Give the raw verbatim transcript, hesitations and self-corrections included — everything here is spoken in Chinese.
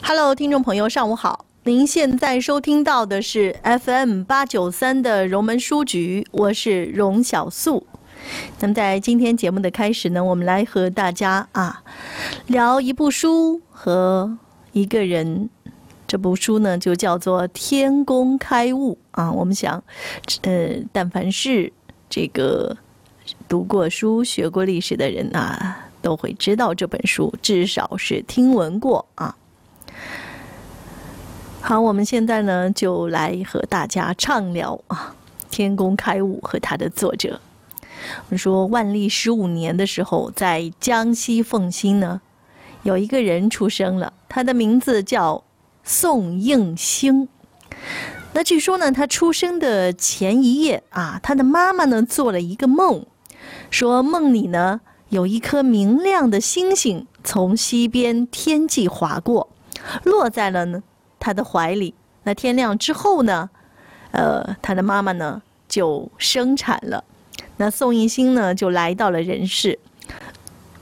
Hello， 听众朋友，上午好！您现在收听到的是 F M 八九三的荣门书局，我是荣小素。那么在今天节目的开始呢，我们来和大家啊聊一部书和一个人。这部书呢就叫做《天工开物》啊。我们想，呃，但凡是这个读过书、学过历史的人啊，都会知道这本书，至少是听闻过啊。好，我们现在呢就来和大家畅聊啊，《天工开物》和他的作者。我们说，万历十五年的时候，在江西凤新呢，有一个人出生了，他的名字叫宋应星。那据说呢，他出生的前一夜啊，他的妈妈呢做了一个梦，说梦里呢有一颗明亮的星星从西边天际划过，落在了呢他的怀里。那天亮之后呢，呃，他的妈妈呢就生产了。那宋应星呢就来到了人世。